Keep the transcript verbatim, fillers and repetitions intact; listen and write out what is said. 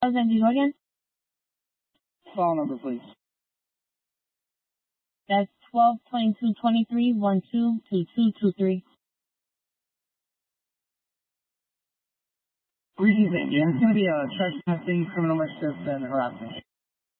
And you go again? Phone number, please. That's twelve twenty-two twenty-three one two two two two three. What do you think? Yeah, it's going to be a trespassing, criminal mischief, and harassment.